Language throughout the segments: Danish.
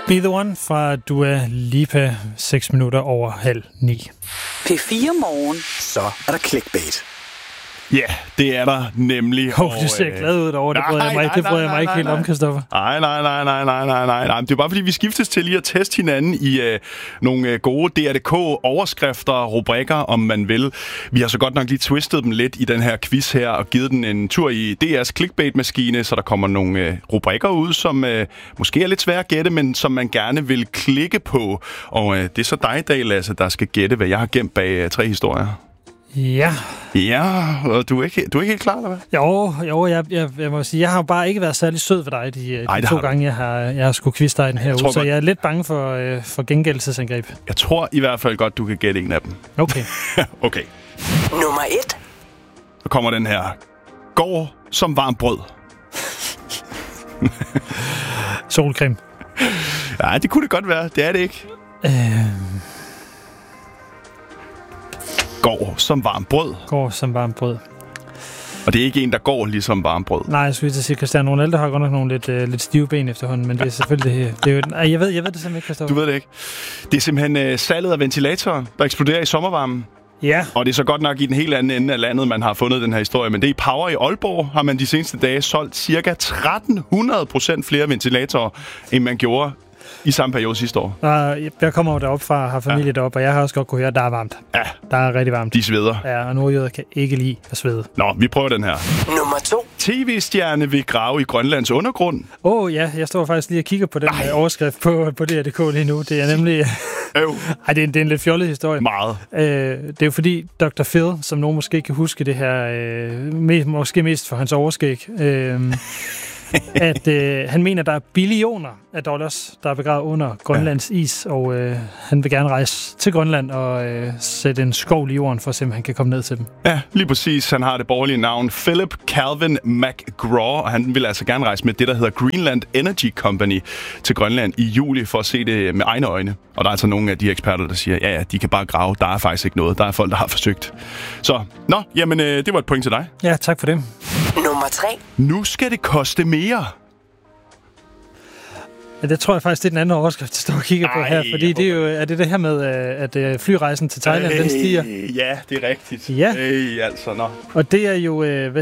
Be the One fra Dua Lipa, 6 minutter over 8:30. P4 Morgen. Så er der clickbait. Ja, det er der nemlig. Du ser glad ud over det. Det bryder jeg mig ikke helt om, Christoffer. Nej. Det er bare fordi, vi skiftes til lige at teste hinanden i nogle gode DRDK-overskrifter, rubrikker, om man vil. Vi har så godt nok lige twistet dem lidt i den her quiz her, og givet den en tur i DR's clickbait-maskine, så der kommer nogle rubrikker ud, som måske er lidt svære at gætte, men som man gerne vil klikke på. Og det er så dig i dag, Lasse, der skal gætte, hvad jeg har gemt bag 3 historier. Ja. Ja, og du er ikke helt klar, eller hvad? Jo, jeg må sige, jeg har bare ikke været særlig sød ved dig de 2 gange, jeg har skulle quizze dig den her uge, så jeg er lidt bange for gengældelsesangreb. Jeg tror i hvert fald godt, du kan gætte en af dem. Okay. Okay. Nummer 1. Så kommer den her. Går som varmt brød. Solcreme. Ja, det kunne det godt være. Det er det ikke. Går som varmt brød. Går som varmt brød. Og det er ikke en, der går ligesom varmt brød. Nej, jeg skulle lige sige, Cristiano Ronaldo har godt nok nogle lidt stive ben efterhånden, men det er selvfølgelig... jeg ved det simpelthen ikke, Christoffer. Du ved det ikke. Det er simpelthen salget af ventilatorer, der eksploderer i sommervarmen. Ja. Og det er så godt nok i den helt anden ende af landet, man har fundet den her historie. Men det er i Power i Aalborg, har man de seneste dage solgt ca. 1300% flere ventilatorer, end man gjorde i samme periode sidste år. Jeg kommer jo deroppe fra og har familie deroppe, og jeg har også godt kunne høre, at der er varmt. Ja. Der er rigtig varmt. De sveder. Ja, og nordjyder kan ikke lide at svede. Nå, vi prøver den her. Nummer 2. TV-stjerne vil grave i Grønlands undergrund. Ja, jeg står faktisk lige og kigger på den overskrift på DRDK lige nu. Det er nemlig... det er en lidt fjollet historie. Meget. Det er jo fordi Dr. Phil, som nogen måske kan huske det her, måske mest for hans overskæg, at han mener, der er billioner af dollars, der er begravet under Grønlands is, og han vil gerne rejse til Grønland og sætte en skovl i jorden, for at se, om han kan komme ned til dem. Ja, lige præcis. Han har det borgerlige navn Philip Calvin McGraw, og han vil altså gerne rejse med det, der hedder Greenland Energy Company til Grønland i juli, for at se det med egne øjne. Og der er altså nogle af de eksperter, der siger, ja, de kan bare grave. Der er faktisk ikke noget. Der er folk, der har forsøgt. Så, det var et point til dig. Ja, tak for det. Nummer 3. Nu skal det koste mere. Ja, det tror jeg faktisk, det er den anden overskrift, jeg står og kigger på her. Fordi det er jo det her med, at flyrejsen til Thailand, den stiger. Ja, det er rigtigt. Ja. Og det er jo,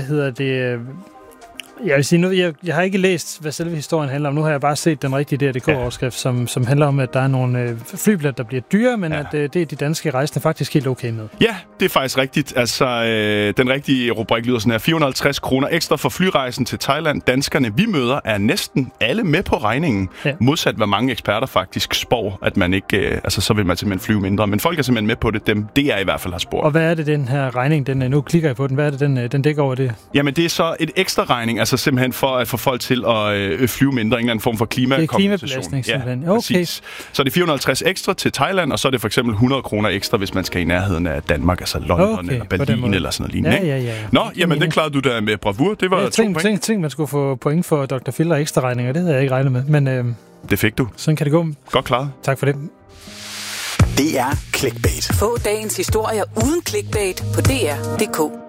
jeg vil sige nu, jeg har ikke læst, hvad selve historien handler om. Nu har jeg bare set den rigtige DRDK-overskrift, som handler om, at der er nogle flybilletter, der bliver dyre, men at det er de danske rejsende faktisk helt okay med. Ja, det er faktisk rigtigt. Altså, den rigtige rubrik lyder sådan her. 450 kroner ekstra for flyrejsen til Thailand. Danskerne, vi møder, er næsten alle med på regningen. Ja. Modsat, hvad mange eksperter faktisk spår, at man ikke... så vil man simpelthen flyve mindre. Men folk er simpelthen med på det. Det er i hvert fald har spurgt. Og hvad er det, den her regning, nu klikker jeg på den, hvad er det, den dækker over det? Jamen, det er så et ekstra regning, altså simpelthen for at få folk til at flyve mindre, en eller anden form for klimakompensation. Det er klimabelastning, simpelthen. Ja, okay. Så er det 450 ekstra til Thailand, og så er det for eksempel 100 kroner ekstra, hvis man skal i nærheden af Danmark, altså London eller Berlin eller sådan noget lignende. Ja. Nå, jamen det klarede du da med bravur. Det var 2 point. Tænk, man skulle få point for Dr. Phil og ekstra regninger. Det havde jeg ikke regnet med, men... det fik du. Sådan kan det gå. Godt klaret. Tak for det. Det er clickbait. Få dagens historier uden clickbait på dr.dk.